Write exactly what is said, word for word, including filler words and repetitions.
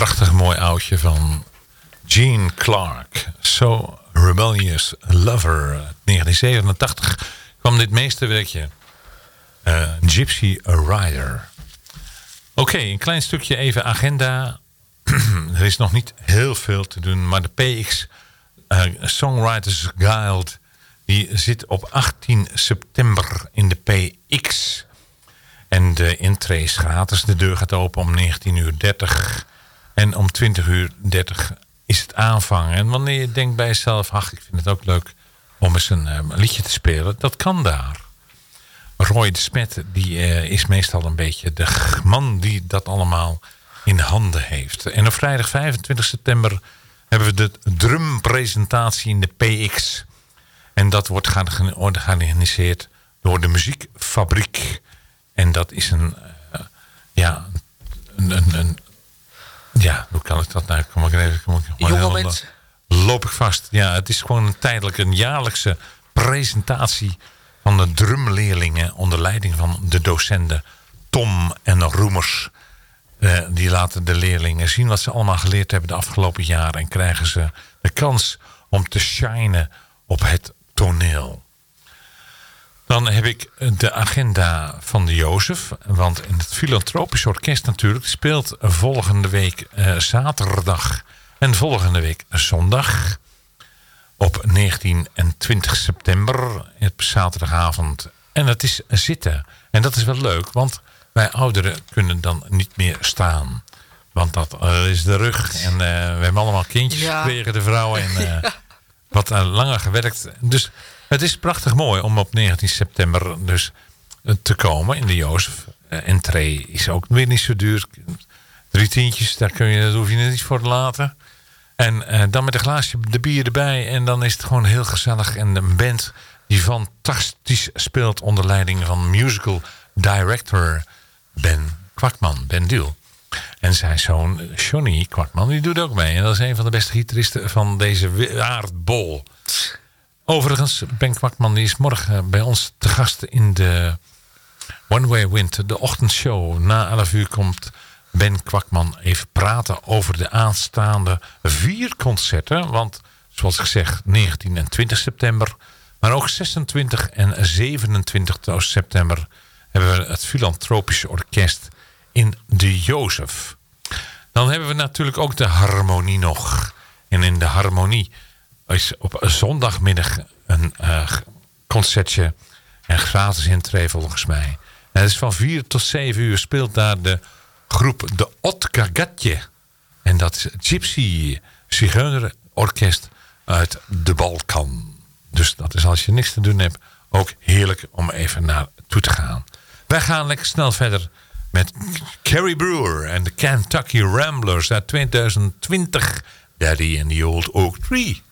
prachtig mooi oudje van Gene Clark. So Rebellious Lover. negentien zevenentachtig kwam dit meesterwerkje. Uh, Gypsy Rider. Oké, okay, een klein stukje even agenda. Er is nog niet heel veel te doen, maar de P X uh, Songwriters Guild die zit op achttien september in de P X. En de intree is gratis. De deur gaat open om negentien uur dertig. En om twintig uur dertig is het aanvangen. En wanneer je denkt bij jezelf, ach, ik vind het ook leuk om eens een, um, een liedje te spelen. Dat kan daar. Roy de Smet die, uh, is meestal een beetje de man die dat allemaal in handen heeft. En op vrijdag vijfentwintig september hebben we de drumpresentatie in de P X. En dat wordt georganiseerd door de Muziekfabriek. En dat is een, uh, ja, een, een, een, ja, hoe kan ik dat nou? Kom ik even, kom ik, Jonge mensen. Loop ik vast. Ja, het is gewoon een tijdelijk, een jaarlijkse presentatie van de drumleerlingen onder leiding van de docenten Tom en Roemers. Uh, die laten de leerlingen zien wat ze allemaal geleerd hebben de afgelopen jaren en krijgen ze de kans om te shinen op het toneel. Dan heb ik de agenda van de Jozef. Want in het Filantropisch Orkest natuurlijk speelt volgende week uh, zaterdag en volgende week zondag. Op negentien en twintig september op zaterdagavond. En het is zitten. En dat is wel leuk, want wij ouderen kunnen dan niet meer staan. Want dat uh, is de rug. En uh, we hebben allemaal kindjes ja. gekregen, de vrouwen. En uh, ja. wat uh, langer gewerkt. Dus het is prachtig mooi om op negentien september dus te komen in de Jozef. Uh, entree is ook weer niet zo duur. Drie tientjes, daar, kun je, daar hoef je niet voor te laten. En uh, dan met een glaasje de bier erbij. En dan is het gewoon heel gezellig. En een band die fantastisch speelt onder leiding van musical director Ben Kwakman, Ben Duel. En zijn zoon Johnny Kwakman, die doet ook mee. En dat is een van de beste gitaristen van deze aardbol. Overigens, Ben Kwakman die is morgen bij ons te gast in de One Way Wind, de ochtendshow. Na elf uur komt Ben Kwakman even praten over de aanstaande vier concerten. Want, zoals gezegd, negentien en twintig september. Maar ook zesentwintig en zevenentwintig september hebben we het Filantropische Orkest in de Jozef. Dan hebben we natuurlijk ook de Harmonie nog. En in de Harmonie is op zondagmiddag een uh, concertje. En gratis intree volgens mij. En het is van vier tot zeven uur speelt daar de groep de Otkagatje. En dat is het Gypsy Zigeuner Orkest uit de Balkan. Dus dat is als je niks te doen hebt ook heerlijk om even naartoe te gaan. Wij gaan lekker snel verder met Carrie Brewer en de Kentucky Ramblers uit twintig twintig. Daddy and the Old Oak Tree.